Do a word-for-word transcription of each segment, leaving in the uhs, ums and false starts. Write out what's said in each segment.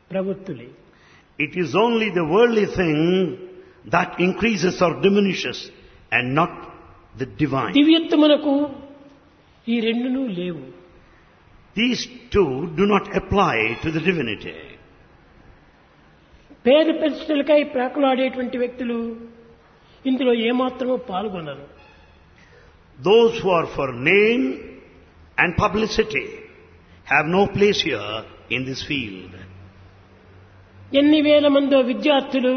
ప్రవృత్తులే. It is only the worldly thing that increases or diminishes and not the divine. దివ్యత్వమునకు ఈ రెండును లేవు. These two do not apply to the divinity. పేరు ప్రతిష్టలకై ప్రాకులాడేటువంటి వ్యక్తులు ఇందులో ఏమాత్రమూ పాల్గొనరు. Those who are for name and publicity have no place here in this field. ఎన్ని వేల మందో విద్యార్థులు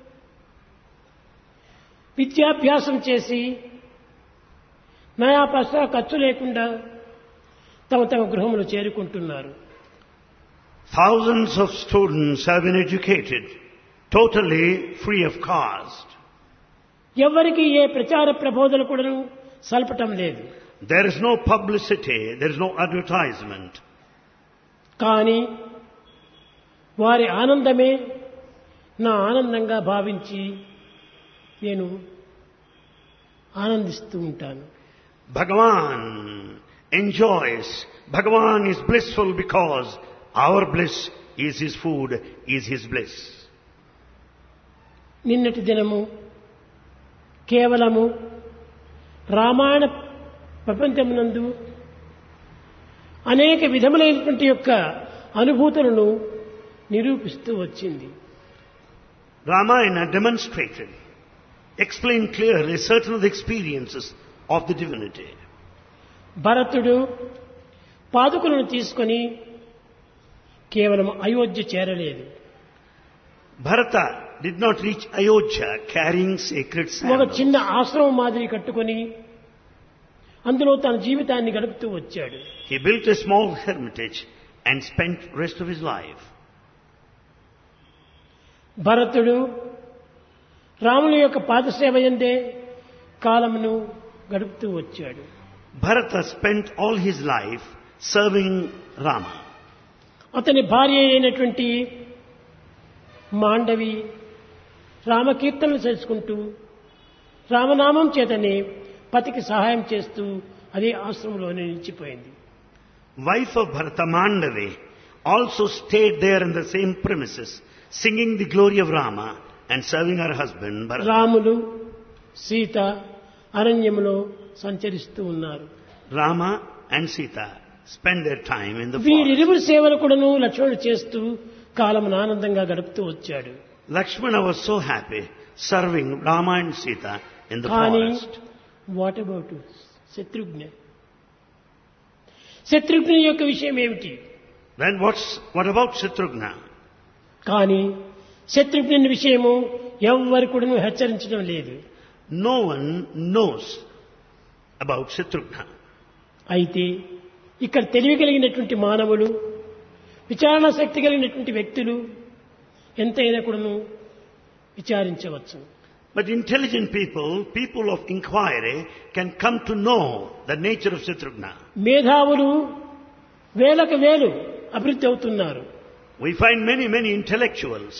విద్యాభ్యాసం చేసి నయా పైసా ఖర్చు లేకుండా తమ తమ గృహములు చేరుకుంటున్నారు. Thousands of students have been educated totally free of cost. ఎవరికి ఏ ప్రచార ప్రబోధనలు కూడా సల్పటం లేదు. There is no publicity, there is no advertisement. కానీ వారి ఆనందమే నా ఆనందంగా భావించి నేను ఆనందిస్తూ ఉంటాను. Bhagavan enjoys, Bhagavan is blissful because our bliss is his food, is his bliss. నిన్నటి దినము కేవలము రామాయణ ప్రపంచమునందు అనేక విధములైనటువంటి యొక్క అనుభూతులను నిరూపిస్తూ వచ్చింది. Ramayana demonstrated, explained clearly certain of the experiences of the divinity. భరతుడు పాదుకులను తీసుకొని కేవలం అయోధ్య చేరలేదు. Bharata did not reach Ayodhya carrying sacred ఒక sandals. చిన్న ఆశ్రమం మాదిరి కట్టుకొని అందులో తన జీవితాన్ని గడుపుతూ వచ్చాడు. He built a small hermitage and spent rest of his life. భరతుడు రాముని యొక్క పాదసేవయందే కాలమును గడుపుతూ వచ్చాడు. Bharata spent all his life serving Rama. అతని భార్య అయినటువంటి మాండవి రామకీర్తనలు చేసుకుంటూ రామనామం చేతనే పతికి సహాయం చేస్తూ అదే ఆశ్రమంలోనే నిలిచిపోయింది. Wife of Bharata, Mandavi, also stayed there in the same premises, singing the glory of Rama and serving her husband Bharata. Ramulu Sita అరణ్యములో సంచరిస్తూ ఉన్నారు. Rama and Sita spent their time in the forest. వీరిరువురు సేవలు కూడాను లక్ష్మణుడు చేస్తూ కాలమును ఆనందంగా గడుపుతూ వచ్చాడు. Lakshmana was so happy serving Rama and Sita in the కానీ forest. What about Shatrughna? Shatrughna యొక్క విషయం ఏమిటి? Then what's, what about Shatrughna? కానీ శత్రుఘ్ని విషయము ఎవ్వరు కూడా హెచ్చరించడం లేదు. No one knows about Shatrughna. అయితే ఇక్కడ తెలివి కలిగినటువంటి మానవులు విచారణ శక్తి కలిగినటువంటి వ్యక్తులు ఎంతైనా కూడాను విచారించవచ్చు. But intelligent people, people of inquiry, can come to know the nature of Shatrughna. మేధావులు వేలకు వేలు అభివృద్ధి అవుతున్నారు. We find many, many intellectuals.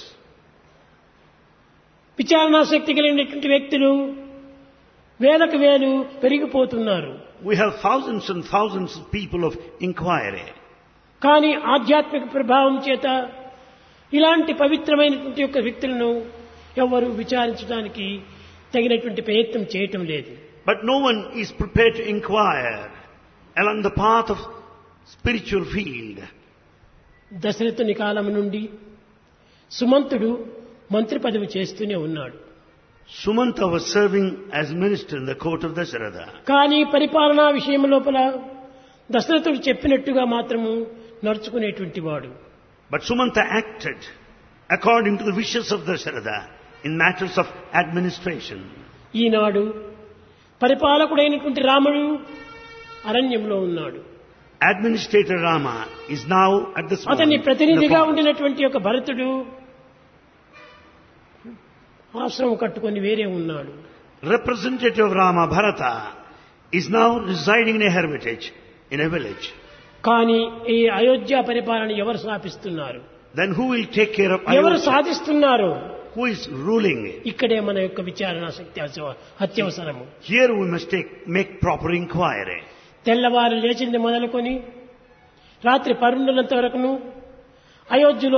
విచారణ శక్తి కలిగినటువంటి వ్యక్తులు వేలకు వేలు పెరిగిపోతున్నారు. We have thousands and thousands of people of inquiry. కానీ ఆధ్యాత్మిక ప్రభావం చేత ఇలాంటి పవిత్రమైనటువంటి యొక్క వ్యక్తులను ఎవరు విచారించడానికి తగినటువంటి ప్రయత్నం చేయటం లేదు. But no one is prepared to inquire along the path of spiritual field. దశరథుని కాలం నుండి సుమంతుడు మంత్రి పదవి చేస్తూనే ఉన్నాడు. Sumanta was serving as minister in the court of Dasharatha. కానీ పరిపాలనా విషయం లోపల దశరథుడు చెప్పినట్టుగా మాత్రము నడుచుకునేటువంటి వాడు. But Sumanta acted according to the wishes of Dasharatha in matters of administration. ఈనాడు పరిపాలకుడైనటువంటి రాముడు అరణ్యంలో ఉన్నాడు. Administrator Rama is now at this moment అతని in the ప్రతినిధిగా forest. ఉండినటువంటి ఒక భరతుడు ఆశ్రమం కట్టుకొని వేరే ఉన్నాడు. Representative of Rama, Bharata, is now residing in a hermitage in a village. కానీ ఈ అయోధ్య పరిపాలన ఎవరు స్థాపిస్తున్నారు? Then who will take care of ఎవరు Ayodhya? సాధిస్తున్నారు? Who is ruling it? ఇక్కడే మన యొక్క విచారణ శక్తి అత్యవ- అత్యవసరము. Here we must take, make proper inquiry. తెల్లవారు లేచింది మొదలుకొని రాత్రి పరుండునంత వరకును అయోధ్యలో